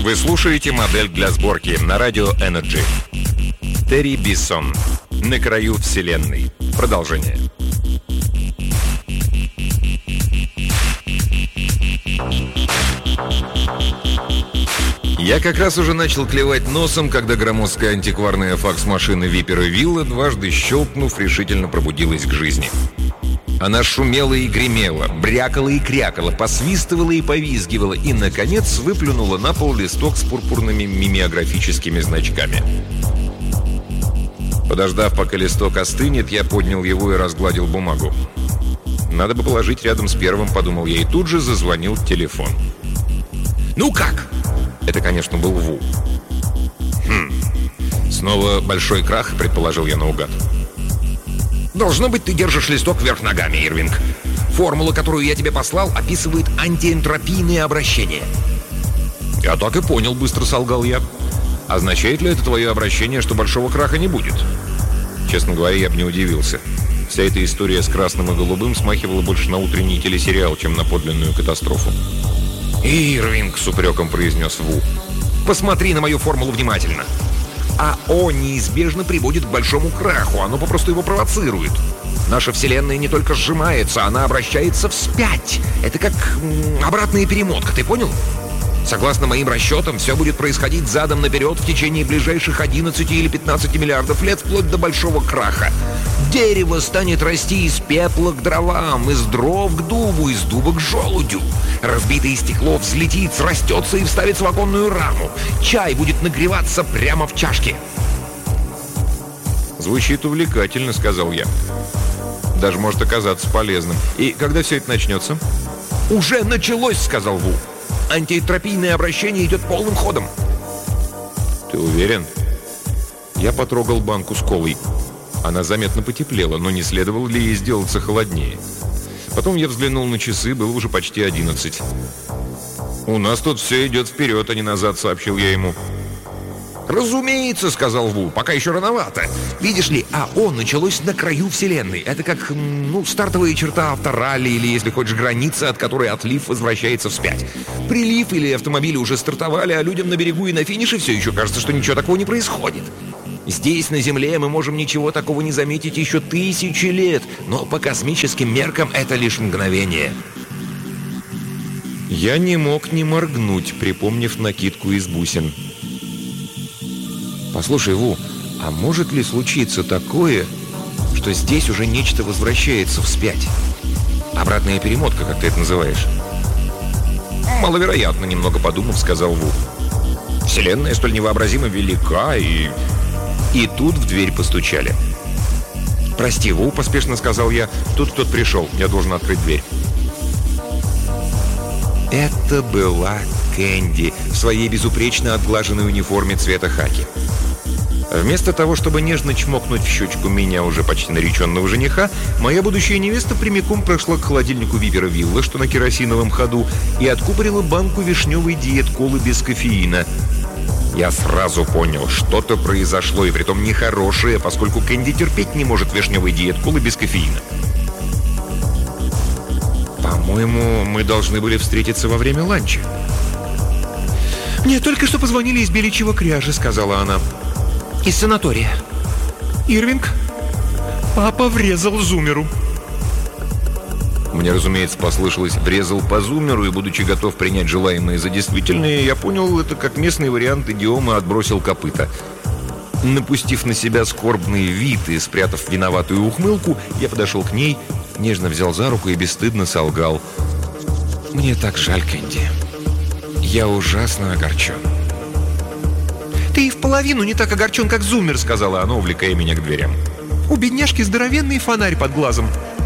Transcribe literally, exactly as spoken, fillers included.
Вы слушаете «Модель для сборки» на радио Energy. Терри Биссон. «На краю вселенной». Продолжение. Я как раз уже начал клевать носом, когда громоздкая антикварная факс-машина Випера Вилла, дважды щелкнув, решительно пробудилась к жизни. Она шумела и гремела, брякала и крякала, посвистывала и повизгивала и, наконец, выплюнула на пол листок с пурпурными мимеографическими значками. Подождав, пока листок остынет, я поднял его и разгладил бумагу. «Надо бы положить рядом с первым», — подумал я, и тут же зазвонил телефон. «Ну как?» Это, конечно, был Ву. «Хм, снова большой крах», — предположил я наугад. «Должно быть, ты держишь листок вверх ногами, Ирвинг. Формула, которую я тебе послал, описывает антиэнтропийные обращения». «Я так и понял», — быстро солгал я. «Означает ли это твое обращение, что большого краха не будет?» Честно говоря, я бы не удивился. Вся эта история с красным и голубым смахивала больше на утренний телесериал, чем на подлинную катастрофу. «Ирвинг», — с упреком произнес Ву, — «посмотри на мою формулу внимательно. АО неизбежно приводит к большому краху, оно попросту его провоцирует. Наша Вселенная не только сжимается, она обращается вспять. Это как м, обратная перемотка, ты понял? Согласно моим расчетам, все будет происходить задом наперед в течение ближайших одиннадцати или пятнадцати миллиардов лет, вплоть до большого краха. Дерево станет расти из пепла к дровам, из дров к дубу, из дуба к желудю. Разбитое стекло взлетит, срастется и вставится в оконную раму. Чай будет нагреваться прямо в чашке». «Звучит увлекательно», — сказал я. «Даже может оказаться полезным. И когда все это начнется?» «Уже началось», — сказал Ву. «Антиэнтропийное обращение идет полным ходом». «Ты уверен?» Я потрогал банку с колой. Она заметно потеплела, но не следовало ли ей сделаться холоднее. Потом я взглянул на часы, было уже почти одиннадцать. «У нас тут все идет вперед, а не назад», — сообщил я ему. «Разумеется», — сказал Ву, — «пока еще рановато. Видишь ли, АО началось на краю Вселенной. Это как, ну, стартовая черта авторалли, или, если хочешь, граница, от которой отлив возвращается вспять. Прилив или автомобили уже стартовали, а людям на берегу и на финише все еще кажется, что ничего такого не происходит. Здесь, на Земле, мы можем ничего такого не заметить еще тысячи лет, но по космическим меркам это лишь мгновение». Я не мог не моргнуть, припомнив накидку из бусин. «Послушай, Ву, а может ли случиться такое, что здесь уже нечто возвращается вспять? Обратная перемотка, как ты это называешь?» «Маловероятно», — немного подумав, сказал Ву. «Вселенная столь невообразимо велика, и...» И тут в дверь постучали. «Прости, Ву», — поспешно сказал я, — «тут кто-то пришел, я должен открыть дверь». Это была Кэнди в своей безупречно отглаженной униформе цвета хаки. Вместо того, чтобы нежно чмокнуть в щечку меня, уже почти нареченного жениха, моя будущая невеста прямиком прошла к холодильнику Випера Вилла, что на керосиновом ходу, и откупорила банку вишневой диет-колы без кофеина. Я сразу понял, что-то произошло, и притом нехорошее, поскольку Кэнди терпеть не может вишневой диет-колы без кофеина. «По-моему, мы должны были встретиться во время ланча». «Мне только что позвонили из Беличьего кряжа», — сказала она. «Из санатория. Ирвинг, папа врезал зумеру». Мне, разумеется, послышалось «врезал по зумеру», и, будучи готов принять желаемое за действительное, я понял это как местный вариант идиомы «отбросил копыта». Напустив на себя скорбный вид и спрятав виноватую ухмылку, я подошел к ней, нежно взял за руку и бесстыдно солгал. «Мне так жаль, Кэнди. Я ужасно огорчен». «Ты и в половину не так огорчен, как зумер», — сказала она, увлекая меня к дверям. «У бедняжки здоровенный фонарь под глазом.